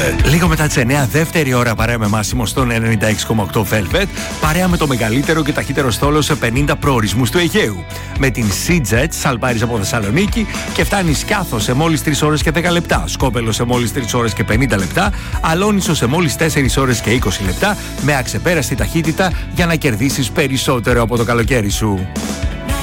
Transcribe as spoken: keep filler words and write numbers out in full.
Λίγο μετά τις εννιά, δεύτερη ώρα παρέα με Μάσιμο στον ενενήντα έξι κόμμα οκτώ Velvet, παρέα με το μεγαλύτερο και ταχύτερο στόλο σε πενήντα προορισμούς του Αιγαίου. Με την Sea-Jet, σαλπάρεις από Θεσσαλονίκη και φτάνεις Σκιάθο σε μόλις τρεις ώρες και δέκα λεπτά, Σκόπελο σε μόλις τρεις ώρες και πενήντα λεπτά, Αλόνισο σε μόλις τέσσερις ώρες και είκοσι λεπτά, με αξεπέραστη ταχύτητα για να κερδίσεις περισσότερο από το καλοκαίρι σου.